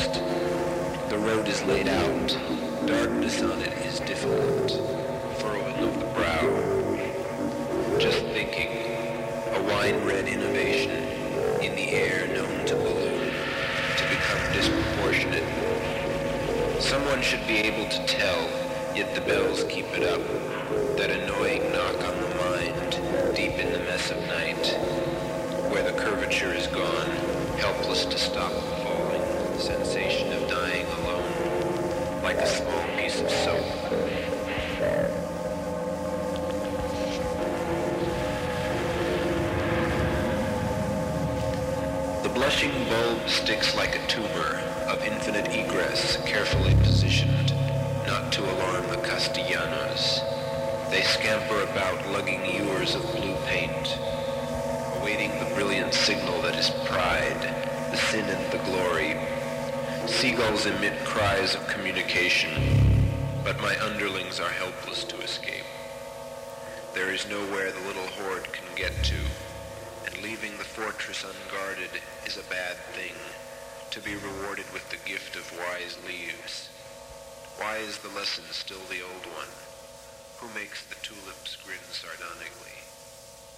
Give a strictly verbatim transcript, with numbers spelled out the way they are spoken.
forest. The road is laid out. Darkness on it is difficult. Furrowing of the brow. Just thinking. A wine-red innovation. In the air known to balloon. To become disproportionate. Someone should be able to tell, yet the bells keep it up. That annoying knock on the mind, deep in the mess of night. Where the curvature is gone, helpless to stop the falling, sensation of dying alone, like a small piece of soap. The blushing bulb sticks like a tumor of infinite egress, carefully positioned, not to alarm the Castellanos. They scamper about lugging ewers of blue paint, awaiting the brilliant signal that is pride, the sin and the glory. Seagulls emit cries of communication, but my underlings are helpless to escape. There is nowhere the little horde can get to, and leaving the fortress unguarded is a bad thing, to be rewarded with the gift of wise leaves. Why is the lesson still the old one? Who makes the tulips grin sardonically?